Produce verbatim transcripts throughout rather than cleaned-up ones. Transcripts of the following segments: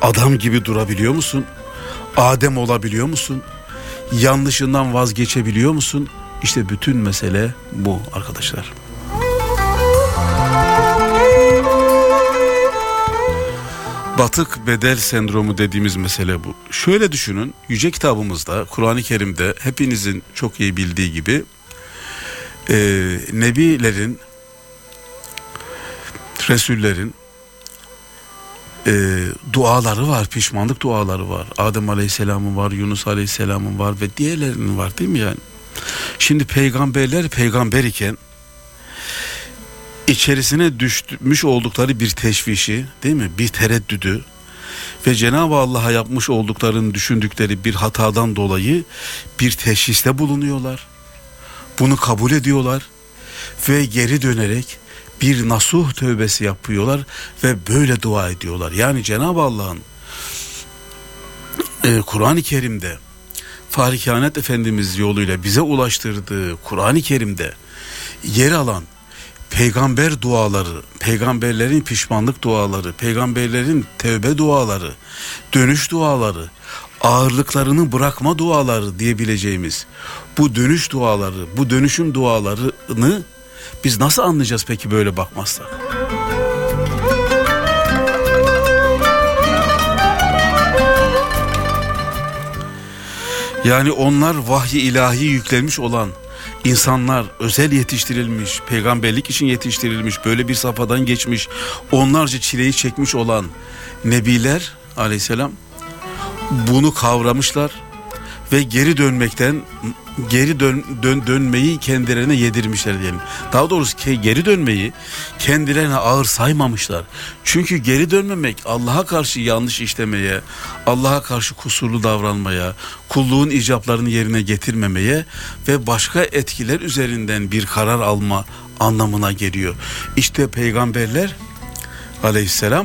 Adam gibi durabiliyor musun? Adem olabiliyor musun? Yanlışından vazgeçebiliyor musun? İşte bütün mesele bu arkadaşlar. Batık bedel sendromu dediğimiz mesele bu. Şöyle düşünün, yüce kitabımızda, Kur'an-ı Kerim'de hepinizin çok iyi bildiği gibi e, nebilerin, resullerin e, duaları var, pişmanlık duaları var. Adem Aleyhisselam'ın var, Yunus Aleyhisselam'ın var ve diğerlerinin var, değil mi yani? Şimdi peygamberler peygamber iken içerisine düşmüş oldukları bir teşvişi, değil mi? Bir tereddüdü ve Cenab-ı Allah'a yapmış olduklarını düşündükleri bir hatadan dolayı bir teşhiste bulunuyorlar. Bunu kabul ediyorlar ve geri dönerek bir nasuh tövbesi yapıyorlar ve böyle dua ediyorlar. Yani Cenab-ı Allah'ın e, Kur'an-ı Kerim'de Fahri Kainat Efendimiz yoluyla bize ulaştırdığı Kur'an-ı Kerim'de yer alan peygamber duaları, peygamberlerin pişmanlık duaları, peygamberlerin tevbe duaları, dönüş duaları, ağırlıklarını bırakma duaları diyebileceğimiz bu dönüş duaları, bu dönüşüm dualarını biz nasıl anlayacağız peki böyle bakmazsak? Yani onlar vahyi ilahi yüklenmiş olan insanlar, özel yetiştirilmiş, peygamberlik için yetiştirilmiş, böyle bir safhadan geçmiş, onlarca çileyi çekmiş olan nebiler aleyhisselam bunu kavramışlar ve geri dönmekten, geri dön, dön, dönmeyi kendilerine yedirmişler diyelim. Daha doğrusu ki geri dönmeyi kendilerine ağır saymamışlar. Çünkü geri dönmemek Allah'a karşı yanlış işlemeye, Allah'a karşı kusurlu davranmaya, kulluğun icaplarını yerine getirmemeye ve başka etkiler üzerinden bir karar alma anlamına geliyor. İşte peygamberler aleyhisselam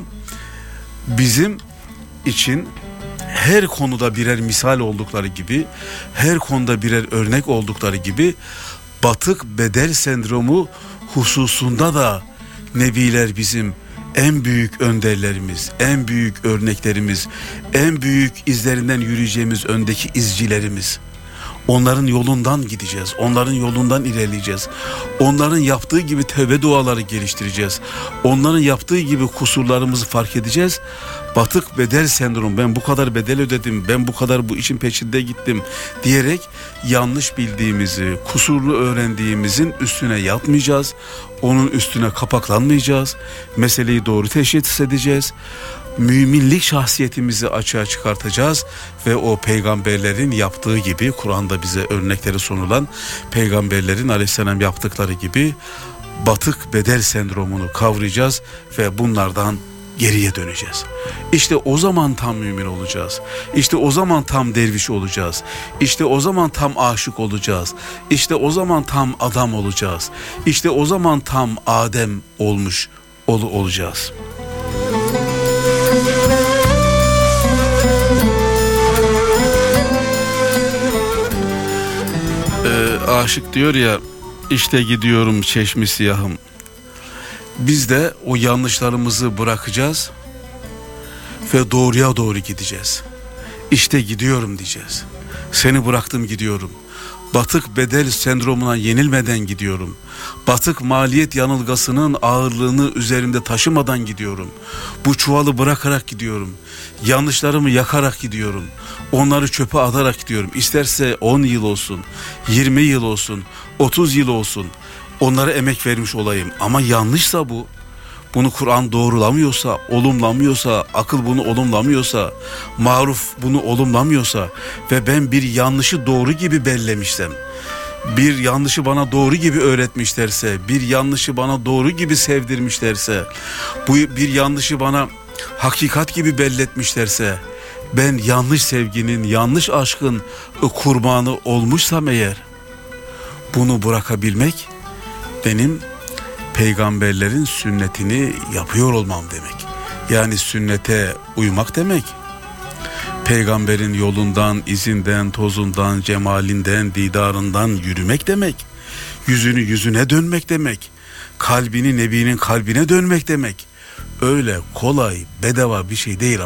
bizim için her konuda birer misal oldukları gibi, her konuda birer örnek oldukları gibi batık bedel sendromu hususunda da nebiler bizim en büyük önderlerimiz, en büyük örneklerimiz, en büyük izlerinden yürüyeceğimiz öndeki izcilerimiz. Onların yolundan gideceğiz, onların yolundan ilerleyeceğiz. Onların yaptığı gibi tövbe duaları geliştireceğiz. Onların yaptığı gibi kusurlarımızı fark edeceğiz. Batık bedel sendromu, ben bu kadar bedel ödedim, ben bu kadar bu işin peşinde gittim diyerek yanlış bildiğimizi, kusurlu öğrendiğimizin üstüne yatmayacağız. Onun üstüne kapaklanmayacağız. Meseleyi doğru teşhis edeceğiz. Müminlik şahsiyetimizi açığa çıkartacağız ve o peygamberlerin yaptığı gibi, Kur'an'da bize örnekleri sunulan peygamberlerin aleyhisselam yaptıkları gibi batık bedel sendromunu kavrayacağız ve bunlardan geriye döneceğiz. İşte o zaman tam mümin olacağız. İşte o zaman tam derviş olacağız. İşte o zaman tam aşık olacağız. İşte o zaman tam adam olacağız. İşte o zaman tam Adem olmuş ol olacağız. Ee, aşık diyor ya, işte gidiyorum çeşmi siyahım. Biz de o yanlışlarımızı bırakacağız ve doğruya doğru gideceğiz. İşte gidiyorum diyeceğiz. Seni bıraktım gidiyorum. Batık bedel sendromuna yenilmeden gidiyorum. Batık maliyet yanılgasının ağırlığını üzerimde taşımadan gidiyorum. Bu çuvalı bırakarak gidiyorum. Yanlışlarımı yakarak gidiyorum. Onları çöpe atarak gidiyorum. İsterse on yıl olsun, yirmi yıl olsun, otuz yıl olsun. Onlara emek vermiş olayım. Ama yanlışsa bu, bunu Kur'an doğrulamıyorsa, olumlamıyorsa, akıl bunu olumlamıyorsa, maruf bunu olumlamıyorsa ve ben bir yanlışı doğru gibi bellemişsem, bir yanlışı bana doğru gibi öğretmişlerse, bir yanlışı bana doğru gibi sevdirmişlerse, bu bir yanlışı bana hakikat gibi belletmişlerse, ben yanlış sevginin, yanlış aşkın kurbanı olmuşsam eğer, bunu bırakabilmek benim peygamberlerin sünnetini yapıyor olmam demek. Yani sünnete uymak demek. Peygamberin yolundan, izinden, tozundan, cemalinden, didarından yürümek demek. Yüzünü yüzüne dönmek demek. Kalbini Nebi'nin kalbine dönmek demek. Öyle kolay, bedava bir şey değil.